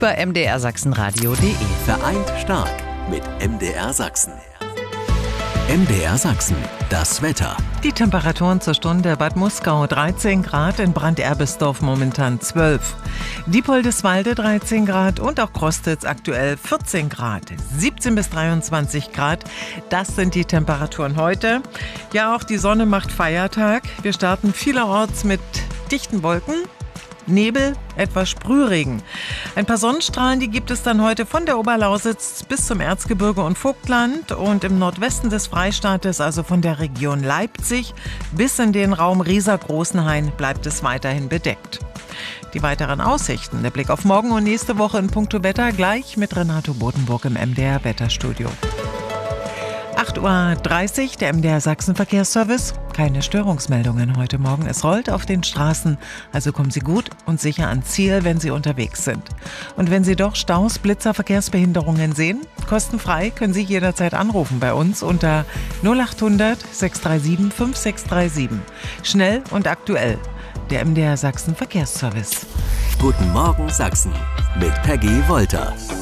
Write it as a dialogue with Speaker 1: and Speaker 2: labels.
Speaker 1: Über mdrsachsenradio.de.
Speaker 2: Vereint stark mit MDR Sachsen. MDR Sachsen, das Wetter.
Speaker 3: Die Temperaturen zur Stunde: Bad Muskau 13 Grad, in Brand-Erbisdorf momentan 12. Diepoldeswalde 13 Grad und auch Krostitz aktuell 14 Grad. 17 bis 23 Grad, das sind die Temperaturen heute. Ja, auch die Sonne macht Feiertag. Wir starten vielerorts mit dichten Wolken, Nebel, etwas Sprühregen. Ein paar Sonnenstrahlen, die gibt es dann heute von der Oberlausitz bis zum Erzgebirge und Vogtland und im Nordwesten des Freistaates, also von der Region Leipzig bis in den Raum Riesa-Großenhain, bleibt es weiterhin bedeckt. Die weiteren Aussichten, der Blick auf morgen und nächste Woche in puncto Wetter, gleich mit Renato Bodenburg im MDR Wetterstudio. 8:30 Uhr, der MDR Sachsen Verkehrsservice. Keine Störungsmeldungen heute Morgen. Es rollt auf den Straßen, also kommen Sie gut und sicher ans Ziel, wenn Sie unterwegs sind. Und wenn Sie doch Staus, Blitzer, Verkehrsbehinderungen sehen, kostenfrei können Sie jederzeit anrufen bei uns unter 0800 637 5637. Schnell und aktuell. Der MDR Sachsen Verkehrsservice.
Speaker 2: Guten Morgen Sachsen mit Peggy Wolter.